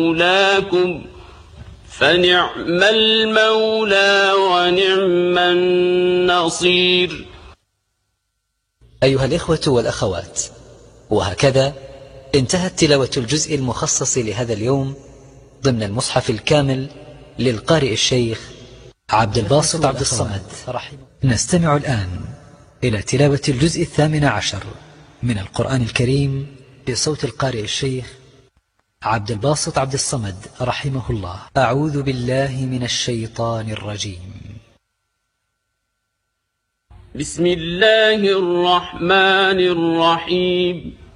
مولاكم فنعم المولى ونعم النصير. أيها الإخوة والأخوات، وهكذا انتهت تلاوة الجزء المخصص لهذا اليوم ضمن المصحف الكامل للقارئ الشيخ عبد الباسط عبد الصمد. نستمع الآن إلى تلاوة الجزء 18 من القرآن الكريم بصوت القارئ الشيخ عبد الباسط عبد الصمد رحمه الله. أعوذ بالله من الشيطان الرجيم. بسم الله الرحمن الرحيم.